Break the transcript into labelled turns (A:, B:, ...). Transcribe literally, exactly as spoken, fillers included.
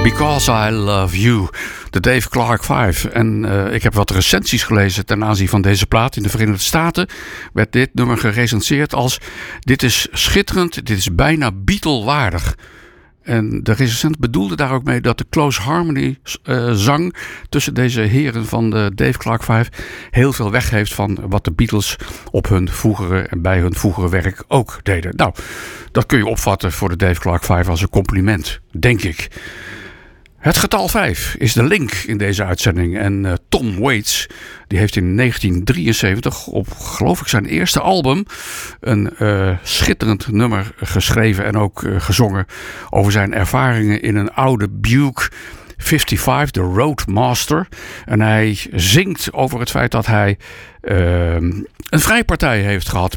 A: Because I Love You, de Dave Clark Five. En uh, ik heb wat recensies gelezen ten aanzien van deze plaat. In de Verenigde Staten werd dit nummer gerecenseerd als: dit is schitterend, dit is bijna Beatle-waardig. En de recensent bedoelde daar ook mee dat de close harmony uh, zang tussen deze heren van de Dave Clark Five heel veel weggeeft van wat de Beatles op hun vroegere en bij hun vroegere werk ook deden. Nou, dat kun je opvatten voor de Dave Clark Five als een compliment, denk ik. Het getal vijf is de link in deze uitzending. En uh, Tom Waits, die heeft in negentien drieënzeventig op, geloof ik, zijn eerste album een uh, schitterend nummer geschreven en ook uh, gezongen over zijn ervaringen in een oude Buick vijfenvijftig, de Roadmaster. En hij zingt over het feit dat hij uh, een vrijpartij heeft gehad